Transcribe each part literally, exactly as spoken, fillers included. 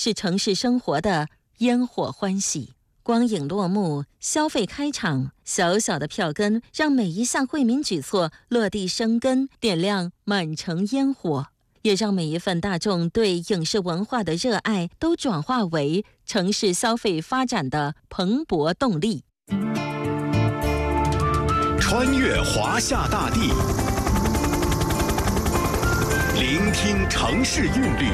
是城市生活的烟火欢喜。光影落幕，消费开场，小小的票根让每一项惠民举措落地生根，点亮满城烟火，也让每一份大众对影视文化的热爱都转化为城市消费发展的蓬勃动力。 穿越华夏大地，聆听城市韵律，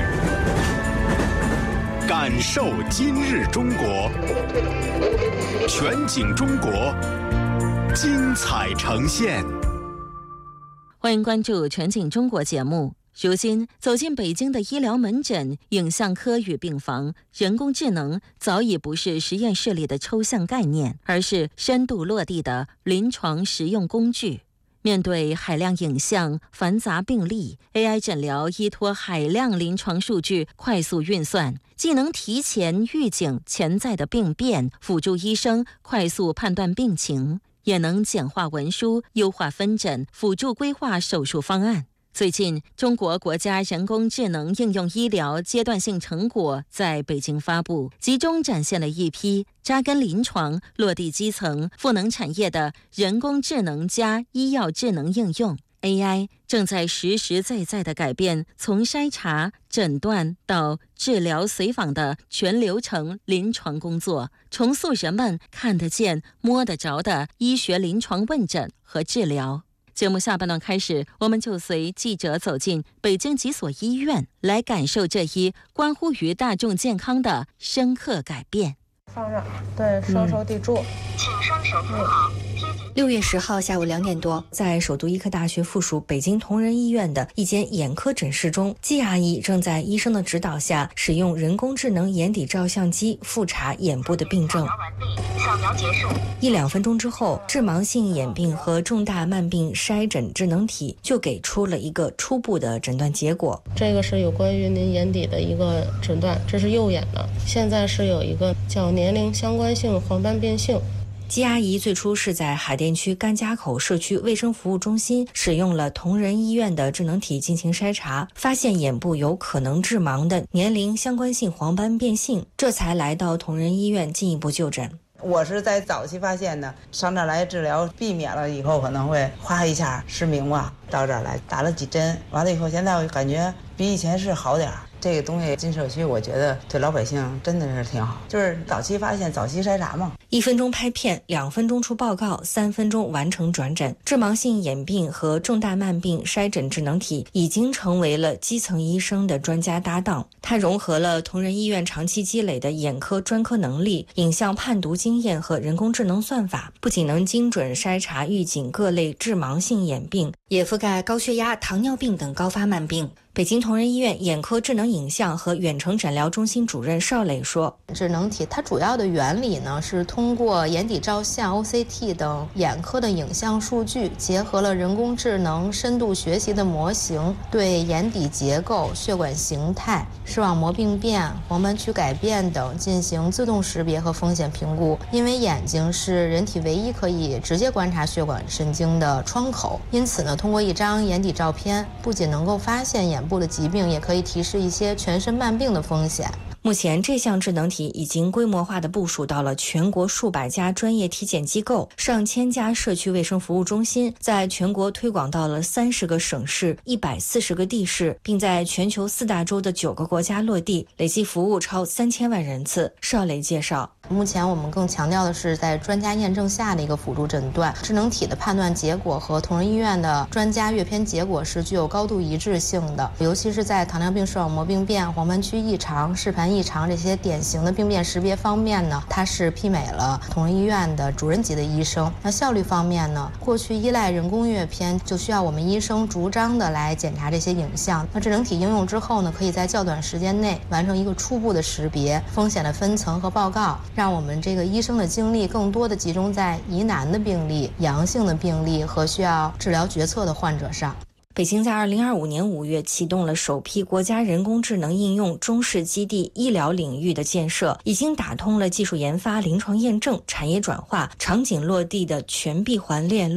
感受今日中国。全景中国，精彩呈现。 欢迎关注全景中国节目。如今走进北京的医疗门诊、影像科与病房，人工智能早已不是实验室里的抽象概念，而是深度落地的临床实用工具。面对海量影像、繁杂病例， A I 诊疗依托海量临床数据快速运算，既能提前预警潜在的病变，辅助医生快速判断病情，也能简化文书、优化分诊，辅助规划手术方案。最近，中国国家人工智能应用医疗阶段性成果在北京发布，集中展现了一批扎根临床、落地基层、赋能产业的人工智能加医药智能应用。A I 正在实实在在地改变从筛查、诊断到治疗随访的全流程临床工作，重塑人们看得见、摸得着的医学临床问诊和治疗。节目下半段开始，我们就随记者走进北京几所医院，来感受这一关乎于大众健康的深刻改变。 放上，对，双手抵住， 请双手扶好。 六月十号下午两点多，在首都医科大学附属北京同仁医院的一间眼科诊室中，季阿姨正在医生的指导下，使用人工智能眼底照相机复查眼部的病症。 扫描结束。 一两分钟之后，致盲性眼病和重大慢病筛诊智能体就给出了一个初步的诊断结果。 这个是有关于您眼底的一个诊断，这是右眼的，现在是有一个叫年龄相关性黄斑变性。 季阿姨最初是在海淀区甘家口社区卫生服务中心使用了同仁医院的智能体进行筛查，发现眼部有可能致盲的年龄相关性黄斑变性，这才来到同仁医院进一步就诊。 我是在早期发现的，上这儿来治疗，避免了以后可能会哗一下失明吧。到这儿来打了几针，完了以后，现在我感觉比以前是好点儿。这个东西进社区，我觉得对老百姓真的是挺好，就是早期发现、早期筛查嘛。 一分钟拍片，两分钟出报告，三分钟完成转诊。致盲性眼病和重大慢病筛诊智能体已经成为了基层医生的专家搭档。它融合了同仁医院长期积累的眼科专科能力、影像判读经验和人工智能算法，不仅能精准筛查预警各类致盲性眼病，也覆盖高血压、糖尿病等高发慢病。北京同仁医院眼科智能影像和远程诊疗中心主任邵磊说， 智能体它主要的原理呢是通过眼底照相、O C T 等眼科的影像数据，结合了人工智能深度学习的模型，对眼底结构、血管形态、视网膜病变、黄斑区改变等进行自动识别和风险评估。因为眼睛是人体唯一可以直接观察血管神经的窗口，因此呢，通过一张眼底照片，不仅能够发现眼部的疾病，也可以提示一些全身慢病的风险。 目前这项智能体已经规模化的部署到了全国数百家专业体检机构、上千家社区卫生服务中心，在全国推广到了三十个省市、一百四十个地市，并在全球四大洲的九个国家落地，累计服务超三千万人次。邵磊介绍， 目前我们更强调的是在专家验证下的一个辅助诊断，智能体的判断结果和同仁医院的专家阅片结果是具有高度一致性的，尤其是在糖尿病视网膜病变、黄斑区异常、视盘异常这些典型的病变识别方面呢，它是媲美了同仁医院的主任级的医生。那效率方面呢，过去依赖人工阅片，就需要我们医生逐张的来检查这些影像。那智能体应用之后呢，可以在较短时间内完成一个初步的识别、风险的分层和报告，让我们这个医生的精力更多的集中在疑难的病例、阳性的病例和需要治疗决策的患者上。 北京在二零二五年五月启动了首批国家人工智能应用中试基地医疗领域的建设，已经打通了技术研发、临床验证、产业转化、场景落地的全闭环链路。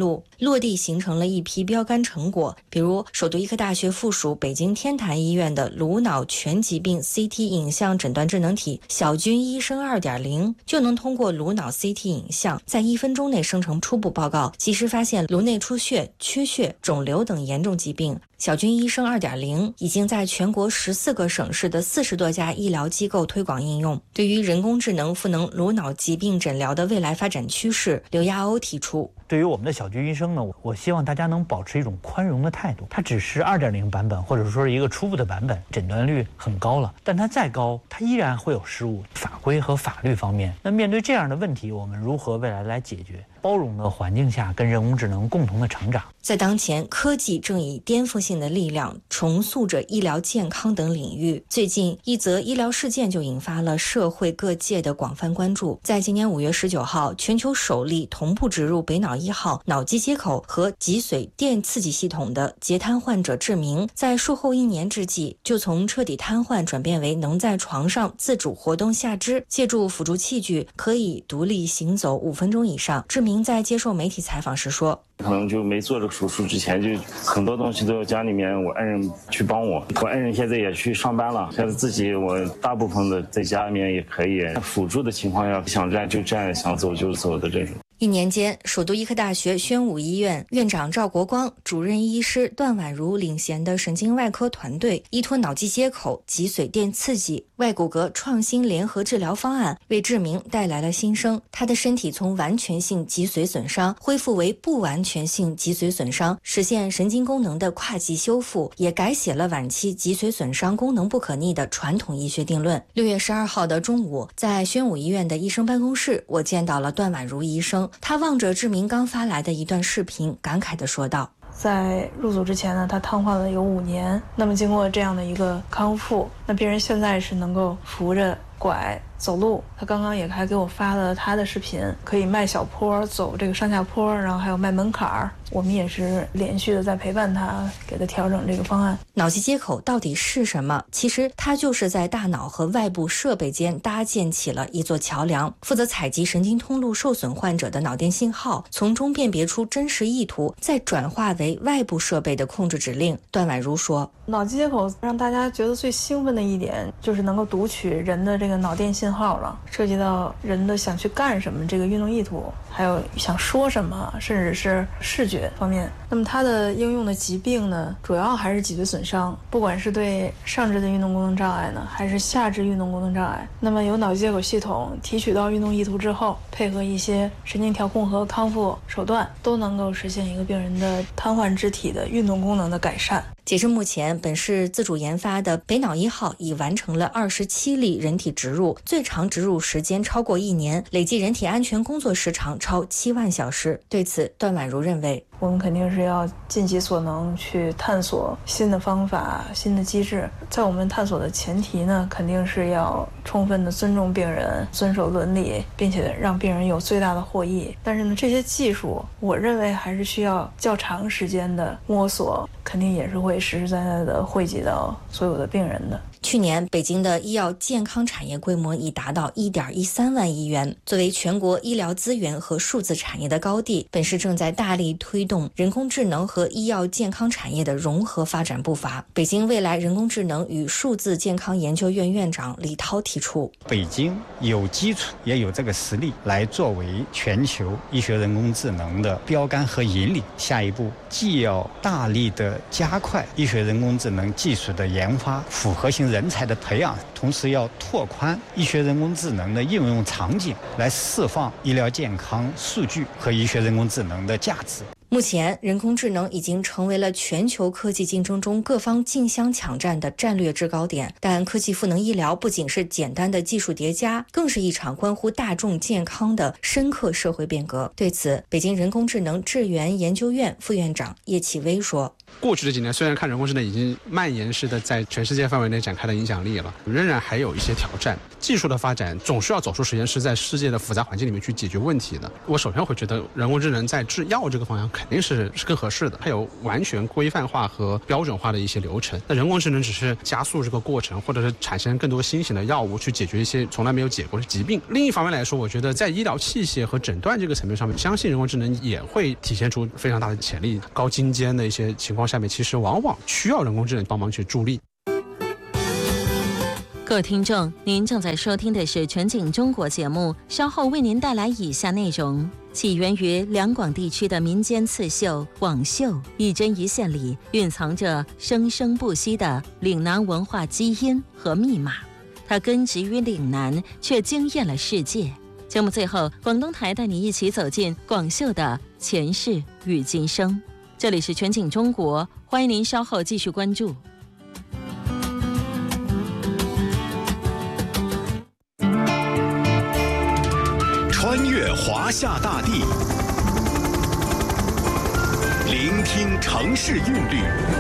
落地形成了一批标杆成果，比如首都医科大学附属北京天坛医院的颅脑全疾病 C T 影像诊断智能体小军医生 二点零 就能通过颅脑 C T 影像在一分钟内生成初步报告，及时发现颅内出血、缺血、肿瘤等严重疾病。小军医生 二点零 已经在全国十四个省市的四十多家医疗机构推广应用。对于人工智能赋能颅脑疾病诊疗的未来发展趋势，刘亚欧提出， 对于我们的小军医生呢，我希望大家能保持一种宽容的态度。它只是 二点零 版本，或者说是一个初步的版本，诊断率很高了，但它再高，它依然会有失误。法规和法律方面，那面对这样的问题，我们如何未来来解决？包容的环境下，跟人工智能共同的成长。 在当前，科技正以颠覆性的力量重塑着医疗健康等领域。最近，一则医疗事件就引发了社会各界的广泛关注。在今年五月十九号，全球首例同步植入北脑一号脑机接口和脊髓电刺激系统的截瘫患者志明，在术后一年之际，就从彻底瘫痪转变为能在床上自主活动下肢，借助辅助器具可以独立行走五分钟以上。志明在接受媒体采访时说， 可能就没做这个手术之前，就很多东西都家里面我爱人去帮我，我爱人现在也去上班了，现在自己我大部分的在家里面也可以辅助的情况下，想站就站，想走就走的这种。 一年间，首都医科大学宣武医院院长赵国光、主任医师段婉如领衔的神经外科团队，依托脑机接口、脊髓电刺激、外骨骼创新联合治疗方案，为志明带来了新生。他的身体从完全性脊髓损伤恢复为不完全性脊髓损伤，实现神经功能的跨级修复，也改写了晚期脊髓损伤功能不可逆的传统医学定论。六月十二号的中午，在宣武医院的医生办公室，我见到了段婉如医生。他望着志明刚发来的一段视频，感慨地说道， 在入组之前呢，他瘫痪了有五年，那么经过这样的一个康复，那病人现在是能够扶着拐走路。他刚刚也还给我发了他的视频，可以迈小坡走这个上下坡，然后还有迈门槛儿，我们也是连续的在陪伴他，给他调整这个方案。 脑机接口到底是什么？其实它就是在大脑和外部设备间搭建起了一座桥梁，负责采集神经通路受损患者的脑电信号，从中辨别出真实意图，再转化为外部设备的控制指令。段婉如说， 脑机接口让大家觉得最兴奋的一点就是能够读取人的这个脑电信号了，涉及到人的想去干什么这个运动意图，还有想说什么，甚至是视觉方面。那么它的应用的疾病呢，主要还是脊髓损伤，不管是对上肢的运动功能障碍呢，还是下肢运动功能障碍。那么有脑机接口系统提取到运动意图之后，配合一些神经调控和康复手段，都能够实现一个病人的瘫痪肢体的运动功能的改善。 截至目前，本市自主研发的北脑一号已完成了二十七例人体植入，最长植入时间超过一年，累计人体安全工作时长超七万小时。对此，段婉如认为， 我们肯定是要尽其所能去探索新的方法、新的机制。在我们探索的前提呢，肯定是要充分的尊重病人，遵守伦理，并且让病人有最大的获益。但是呢，这些技术我认为还是需要较长时间的摸索，肯定也是会实实在在的惠及到所有的病人的。 去年，北京的医药健康产业规模已达到 一点一三万亿元。作为全国医疗资源和数字产业的高地，本市正在大力推动人工智能和医药健康产业的融合发展步伐。北京未来人工智能与数字健康研究院院长李涛提出， 北京有基础也有这个实力来作为全球医学人工智能的标杆和引领。下一步既要大力的加快医学人工智能技术的研发，复合型人才的培养，同时要拓宽医学人工智能的应用场景，来释放医疗健康数据和医学人工智能的价值。 目前，人工智能已经成为了全球科技竞争中各方竞相抢占的战略制高点。但科技赋能医疗不仅是简单的技术叠加，更是一场关乎大众健康的深刻社会变革。对此，北京人工智能智源研究院副院长叶启威说：“ 过去这几年，虽然看人工智能已经蔓延式的在全世界范围内展开了影响力了，仍然还有一些挑战。技术的发展总是要走出实验室，在世界的复杂环境里面去解决问题的。我首先会觉得人工智能在制药这个方向肯定是是更合适的，它有完全规范化和标准化的一些流程。那人工智能只是加速这个过程，或者是产生更多新型的药物去解决一些从来没有解过的疾病。另一方面来说，我觉得在医疗器械和诊断这个层面上面，相信人工智能也会体现出非常大的潜力。高精尖的一些情况下面，其实往往需要人工智能帮忙去助力。 各位听众，您正在收听的是全景中国节目，稍后为您带来以下内容。起源于两广地区的民间刺绣广绣，一针一线里蕴藏着生生不息的岭南文化基因和密码。它根植于岭南，却惊艳了世界。节目最后，广东台带你一起走进广绣的前世与今生。这里是全景中国，欢迎您稍后继续关注。 穿越华夏大地，聆听城市韵律，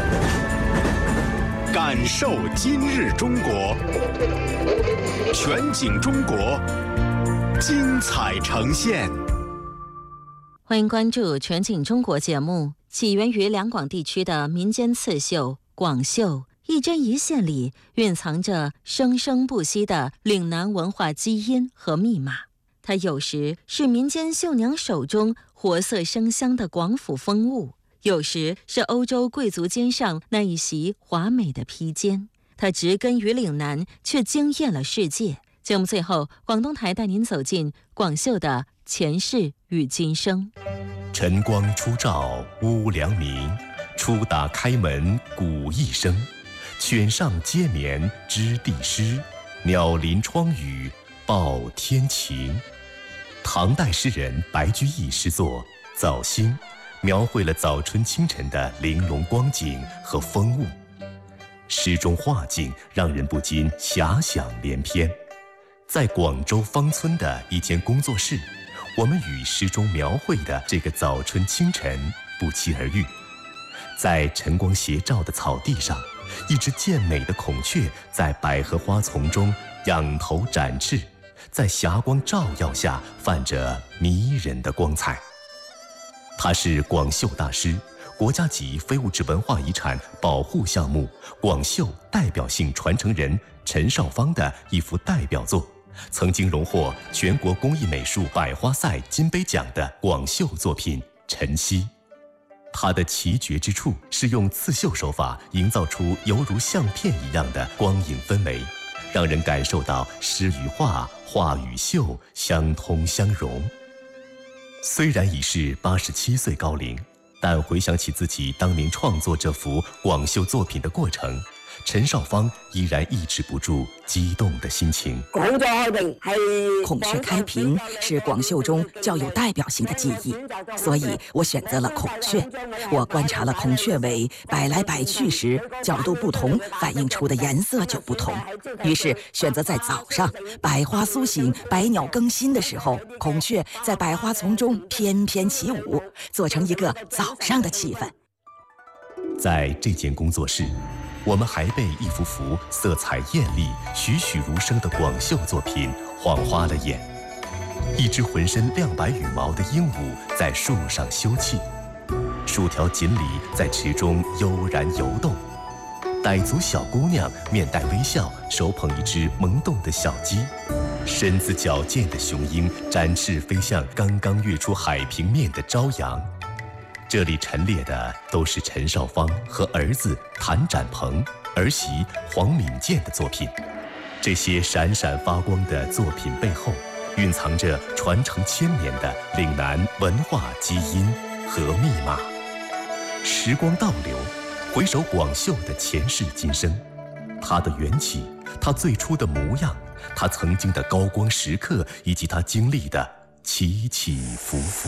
感受今日中国。全景中国，精彩呈现。 欢迎关注全景中国节目。起源于两广地区的民间刺绣广绣，一针一线里蕴藏着生生不息的岭南文化基因和密码。它有时是民间绣娘手中活色生香的广府风物，有时是欧洲贵族肩上那一袭华美的披肩。它植根于岭南，却惊艳了世界。节目最后，广东台带您走进广绣的前世与今生。 晨光初照屋梁明，初打开门鼓一声。犬上接绵知地湿，鸟临窗雨报天晴。唐代诗人白居易诗作《早兴》，描绘了早春清晨的玲珑光景和风物。诗中画境让人不禁遐想连篇。在广州芳村的一间工作室，我们与诗中描绘的这个早春清晨不期而遇。在晨光斜照的草地上，一只健美的孔雀在百合花丛中仰头展翅，在霞光照耀下泛着迷人的光彩。他是广绣大师，国家级非物质文化遗产保护项目广绣代表性传承人陈少芳的一幅代表作，曾经荣获全国工艺美术百花赛金杯奖的广绣作品《晨曦》。它的奇绝之处是用刺绣手法营造出犹如相片一样的光影氛围，让人感受到诗与画、画与绣相通相融。虽然已是八十七岁高龄，但回想起自己当年创作这幅广绣作品的过程，陈少芳依然抑制不住激动的心情。 孔雀开屏是广绣中较有代表性的技艺，所以我选择了孔雀。我观察了孔雀尾摆来摆去时，角度不同，反映出的颜色就不同。于是选择在早上，百花苏醒，百鸟更新的时候，孔雀在百花丛中翩翩起舞，做成一个早上的气氛。 在这间工作室，我们还被一幅幅色彩艳丽、栩栩如生的广绣作品晃花了眼。一只浑身亮白羽毛的鹦鹉在树上休憩，数条锦鲤在池中悠然游动。傣族小姑娘面带微笑，手捧一只萌动的小鸡。身子矫健的雄鹰展翅飞向刚刚跃出海平面的朝阳。这里陈列的都是陈少芳和儿子谭展鹏、儿媳黄敏健的作品。这些闪闪发光的作品背后，蕴藏着传承千年的岭南文化基因和密码。时光倒流，回首广绣的前世今生，它的缘起，它最初的模样，它曾经的高光时刻，以及它经历的起起伏伏。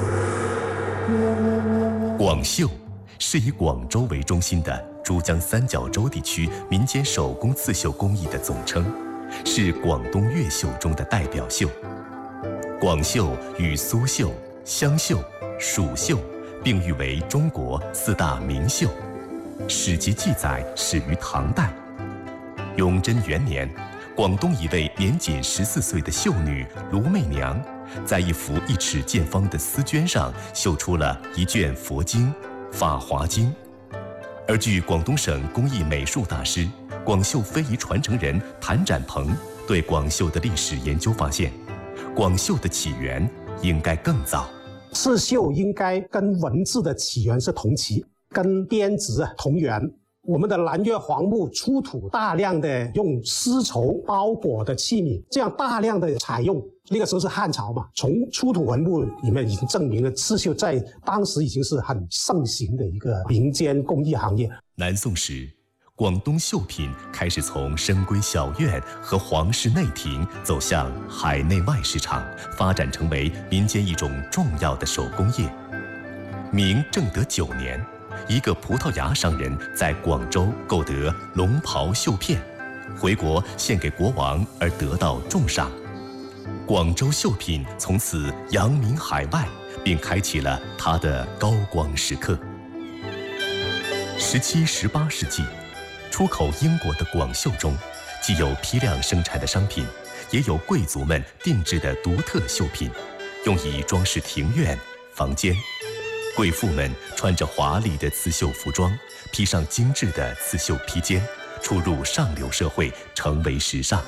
广绣是以广州为中心的珠江三角洲地区民间手工刺绣工艺的总称，是广东粤绣中的代表绣。广绣与苏绣、湘绣、蜀绣并誉为中国四大名绣， 史籍记载始于唐代。永贞元年，广东一位年仅十四岁的绣女卢媚娘，在一幅一尺见方的丝绢上绣出了一卷佛经《法华经》。而据广东省工艺美术大师、广绣非遗传承人谭展鹏对广绣的历史研究发现，广绣的起源应该更早。 刺绣应该跟文字的起源是同期，跟编织同源。我们的南越黄木出土大量的用丝绸包裹的器皿，这样大量的采用，那个时候是汉朝嘛，从出土文物里面已经证明了刺绣在当时已经是很盛行的一个民间工艺行业。 南宋时，广东绣品开始从深闺小院和皇室内廷走向海内外市场，发展成为民间一种重要的手工业。明正德九年，一个葡萄牙商人在广州购得龙袍绣片，回国献给国王而得到重赏。广州绣品从此扬名海外，并开启了它的高光时刻。十七、十八世纪，出口英国的广绣中，既有批量生产的商品，也有贵族们定制的独特绣品，用以装饰庭院、房间。贵妇们穿着华丽的刺绣服装，披上精致的刺绣披肩，出入上流社会，成为时尚。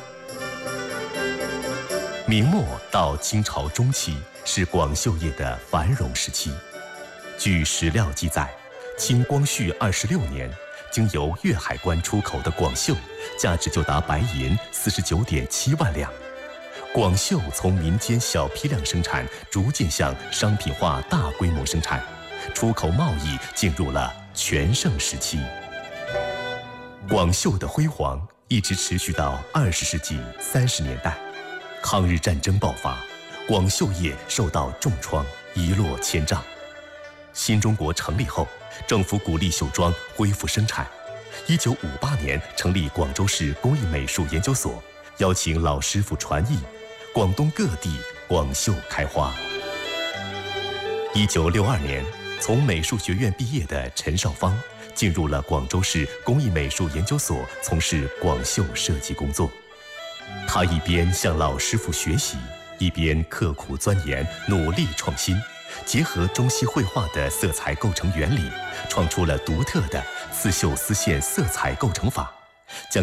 明末到清朝中期是广绣业的繁荣时期。据史料记载，清光绪二十六年，经由粤海关出口的广绣，价值就达白银四十九点七万两。广绣从民间小批量生产，逐渐向商品化大规模生产，出口贸易进入了全盛时期。广绣的辉煌一直持续到二十世纪三十年代，抗日战争爆发，广绣业受到重创，一落千丈。新中国成立后，政府鼓励绣庄恢复生产。一九五八年成立广州市工艺美术研究所，邀请老师傅传艺，广东各地广绣开花。一九六二年，从美术学院毕业的陈少芳进入了广州市工艺美术研究所，从事广绣设计工作。他一边向老师傅学习，一边刻苦钻研，努力创新，结合中西绘画的色彩构成原理，创出了独特的刺绣丝线色彩构成法，将